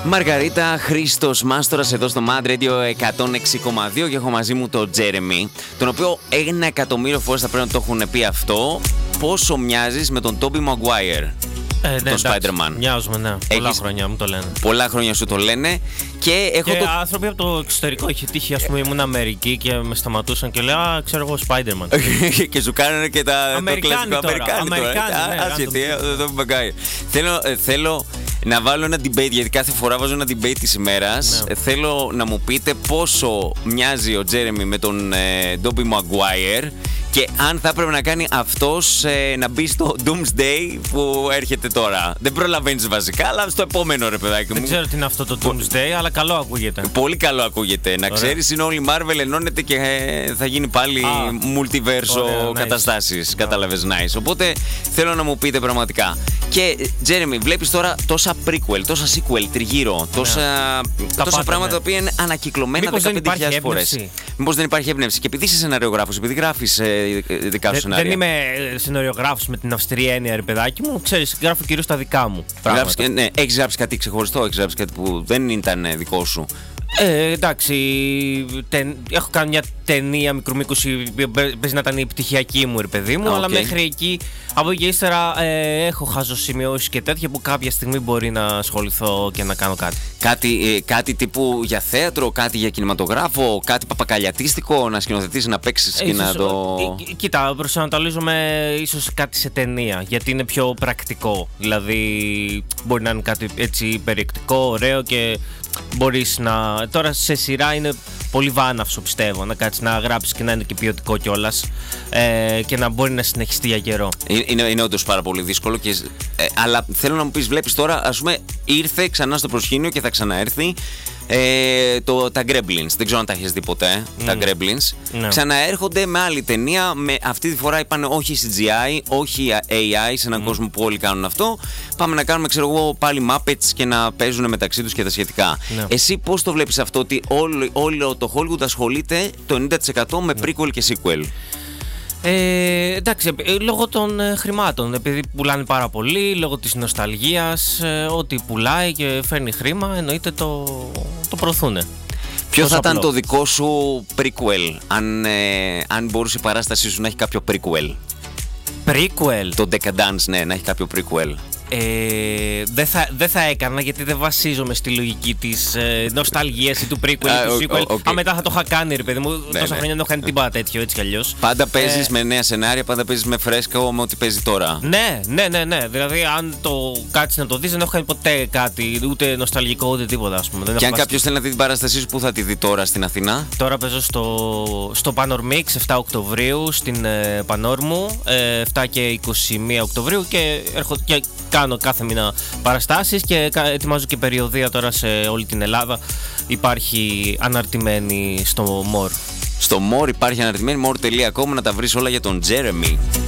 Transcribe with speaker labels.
Speaker 1: Μαργαρίτα, Χρήστος Μάστορας εδώ στο Mad Radio 106,2 και έχω μαζί μου τον Τζέρεμι, τον οποίο 1.000.000 φορές θα πρέπει να το έχουν πει αυτό. Πόσο μοιάζεις με τον Τόμπι Μαγκουάιρ, τον Spider-Man.
Speaker 2: Μοιάζουμε, ναι. Πολλά χρόνια μου το λένε.
Speaker 1: Πολλά χρόνια σου το λένε. Και
Speaker 2: άνθρωποι από το εξωτερικό είχε τύχει, ας πούμε, ήμουν Αμερική και με σταματούσαν και λέω, ξέρω εγώ, Spider-Man.
Speaker 1: Και σου κάνανε και τα
Speaker 2: Αμερικάνοι τώρα.
Speaker 1: Θέλω να βάλω ένα debate, γιατί κάθε φορά βάζω ένα debate της ημέρας. Ναι. Θέλω να μου πείτε πόσο μοιάζει ο Τζέρεμι με τον Τόμπι Μαγκουάιρ και αν θα έπρεπε να κάνει αυτός να μπει στο Doomsday που έρχεται τώρα. Δεν προλαβαίνεις βασικά, αλλά στο επόμενο, ρε παιδάκι μου.
Speaker 2: Δεν ξέρω τι είναι αυτό το Doomsday, αλλά καλό ακούγεται.
Speaker 1: Πολύ καλό ακούγεται. Να ξέρεις, είναι όλη η Marvel ενώνεται και θα γίνει πάλι multiverso καταστάσεις. Κατάλαβες, nice. Οπότε θέλω να μου πείτε πραγματικά. Και Τζέρεμι, βλέπεις τώρα τόσα prequel, τόσα sequel τριγύρω, τόσα πράγματα τα οποία είναι ανακυκλωμένα 15.000 φορές. Μήπως δεν υπάρχει έμπνευση? Και επειδή είσαι σεναριογράφος, επειδή γράφεις δικά σου σενάρια.
Speaker 2: Δεν είμαι σεναριογράφος με την αυστηρή έννοια, ρε παιδάκι μου. Ξέρεις, γράφω κυρίως τα δικά μου πράγματα.
Speaker 1: Ναι, έχεις γράψει κάτι ξεχωριστό, έχεις γράψει κάτι που δεν ήταν δικό σου?
Speaker 2: Εντάξει, έχω κάνει μια ταινία μικρού μήκους, παίζει να ήταν η πτυχιακή μου, ρε παιδί μου, αλλά μέχρι εκεί, από εκεί ύστερα έχω χαζοσημειώσεις και τέτοια που κάποια στιγμή μπορεί να ασχοληθώ και να κάνω κάτι.
Speaker 1: Κάτι τύπου για θέατρο, κάτι για κινηματογράφο, κάτι παπακαλιατίστικο, να σκηνοθετήσεις, να παίξεις και να το...
Speaker 2: Κοίτα, προσανατολίζομαι ίσως κάτι σε ταινία, γιατί είναι πιο πρακτικό, δηλαδή μπορεί να είναι κάτι έτσι περιεκτικό, ωραίο και... Μπορείς να... Τώρα σε σειρά είναι πολύ βάναυσο, πιστεύω, να κάτσεις να γράψεις και να είναι και ποιοτικό κιόλας και να μπορεί να συνεχιστεί για καιρό.
Speaker 1: Είναι όντως πάρα πολύ δύσκολο αλλά θέλω να μου πεις, βλέπεις τώρα, ας πούμε, ήρθε ξανά στο προσκήνιο και θα ξαναέρθει τα Gremlins. Δεν ξέρω αν τα έχεις δει ποτέ, τα Gremlins. Ναι. Ξαναέρχονται με άλλη ταινία, αυτή τη φορά είπαν όχι CGI, όχι AI σε έναν κόσμο που όλοι κάνουν αυτό. Πάμε να κάνουμε, ξέρω εγώ, πάλι Muppets και να παίζουν μεταξύ τους και τα σχετικά. Ναι. Εσύ πώς το βλέπεις αυτό, ότι όλο το Hollywood ασχολείται το 90% με prequel και sequel?
Speaker 2: Εντάξει, λόγω των χρημάτων, επειδή πουλάνε πάρα πολύ, λόγω της νοσταλγίας, ό,τι πουλάει και φέρνει χρήμα, εννοείται το προωθούν.
Speaker 1: Ποιο θα ήταν το δικό σου prequel, αν μπορούσε η παράστασή σου να έχει κάποιο prequel?
Speaker 2: Prequel?
Speaker 1: Το Decadence, ναι, να έχει κάποιο prequel.
Speaker 2: Δεν θα έκανα, γιατί δεν βασίζομαι στη λογική της νοσταλγίας ή του prequel ή του sequel. Αν μετά θα το είχα κάνει, ρε παιδί μου, τόσα χρόνια δεν έχω κάνει τίποτα τέτοιο, έτσι κι αλλιώς.
Speaker 1: Πάντα παίζεις με νέα σενάρια, πάντα παίζεις με φρέσκο, με ό,τι παίζει τώρα.
Speaker 2: Ναι. Δηλαδή, αν το κάτσεις να το δεις, δεν έχω κάνει ποτέ κάτι, ούτε νοσταλγικό ούτε τίποτα, ας πούμε.
Speaker 1: Και αν κάποιος θέλει να δει την παράστασή σου, πού θα τη δει τώρα στην Αθήνα?
Speaker 2: Τώρα παίζω στο Panor Mix 7 Οκτωβρίου, στην Πανόρ μου, 7 και 21 Οκτωβρίου και κάνω κάθε μήνα παραστάσεις και ετοιμάζω και περιοδεία τώρα σε όλη την Ελλάδα. Υπάρχει αναρτημένη στο More.
Speaker 1: Στο More υπάρχει αναρτημένη, more.com, να τα βρεις όλα για τον Τζέρεμι.